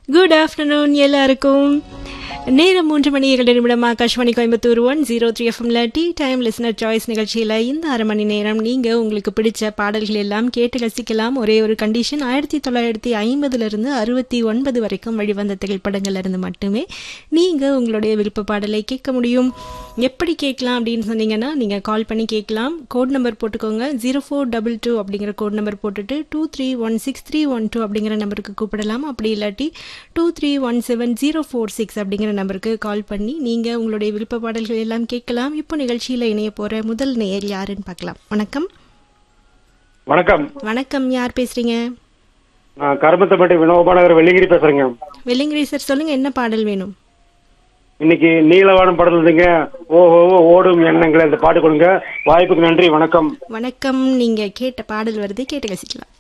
Good afternoon எல்லாருக்கும். நேரம் 3 மணி 2 நிமிடம். ஆகாஷ்வாணி கோயம்புத்தூர் 103 எஃப்எம்ல டீ டைம் லிசனர் சாய்ஸ் நிகழ்ச்சியில் இந்த அரை மணி நேரம் நீங்கள் உங்களுக்கு பிடிச்ச பாடல்கள் எல்லாம் கேட்டு ரசிக்கலாம். ஒரே ஒரு கண்டிஷன், 1950 69 வரைக்கும் வெளிவந்த திரைப்படங்கள்லேருந்து மட்டுமே நீங்கள் உங்களுடைய விருப்ப பாடலை கேட்க முடியும். எப்படி கேட்கலாம் அப்படின்னு சொன்னீங்கன்னா, நீங்கள் கால் பண்ணி கேட்கலாம். கோட் நம்பர் போட்டுக்கோங்க, 0422 அப்படிங்கிற கோட் நம்பர் போட்டுட்டு 2316 அப்படிங்கிற நம்பருக்கு கூப்பிடலாம். அப்படி இல்லாட்டி 2317 அப்படிங்கிற நம்பருக்கு கால் பண்ணி நீங்கள் உங்களுடைய விருப்ப பாடல்கள் எல்லாம் கேட்கலாம். இப்போ நிகழ்ச்சியில் இணைய போகிற முதல் நேயர் யாருன்னு பார்க்கலாம். வணக்கம். வணக்கம். வணக்கம், யார் பேசுறீங்க? நான் கருமத்தப்பட்டி வினோபாநகர் வெள்ளிங்கிரி பேசுறேங்க. வெள்ளிங்கிரி சார், சொல்லுங்க, என்ன பாடல் வேணும்? இன்னைக்கு நீலவானம் படத்துல இருந்துங்க ஓஹோ ஓடும் எண்ணங்களை இந்த பாட்டு கொடுங்க. வாய்ப்புக்கு நன்றி. வணக்கம். வணக்கம். நீங்க கேட்ட பாடல் வருது, கேட்டு ரசிக்கலாம்.